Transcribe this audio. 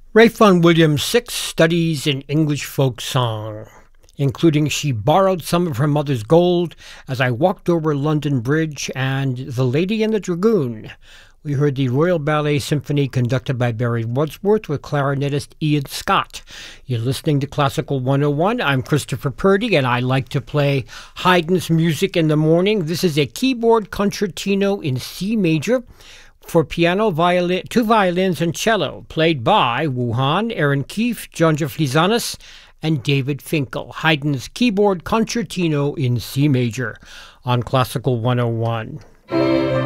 Ralph Vaughan Williams' 6 studies in English folk song, including She Borrowed Some of Her Mother's Gold, As I Walked Over London Bridge, and The Lady and the Dragoon. We heard the Royal Ballet Symphony conducted by Barry Wadsworth with clarinetist Ian Scott. You're listening to Classical 101. I'm Christopher Purdy, and I like to play Haydn's music in the morning. This is a keyboard concertino in C major for piano, violin, 2 violins, and cello, played by Wu Han, Aaron Keefe, John Jaflizanis, and David Finkel. Haydn's keyboard concertino in C major on Classical 101.